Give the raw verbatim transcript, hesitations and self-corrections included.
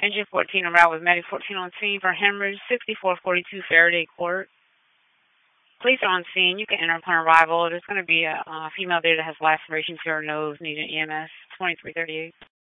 Engine fourteen en route with Medic fourteen on scene for hemorrhage, sixty-four forty-two Faraday Court. Police are on scene. You can enter upon arrival. There's going to be a uh, female there that has lacerations to her nose, needing E M S, twenty-three thirty-eight.